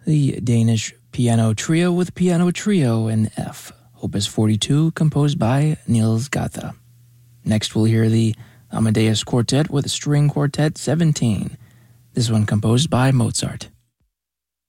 the Danish Piano Trio with Piano Trio in F, Opus 42, composed by Niels Gade. Next we'll hear the Amadeus Quartet with String Quartet 17, this one composed by Mozart.